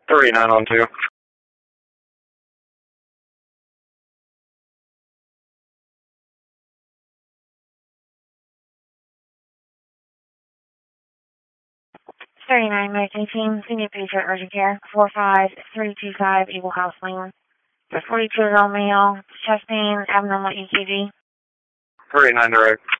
39 on 2. American Team, Senior Patriot Urgent Care, 45325 Eagle House Lane. The 42-year-old male, chest pain, abnormal EKG. 39 direct.